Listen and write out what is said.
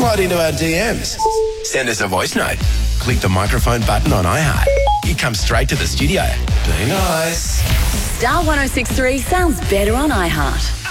slide into our DMs. Send us a voice note. Click the microphone button on iHeart. You come straight to the studio. Be nice. Star 106.3 sounds better on iHeart.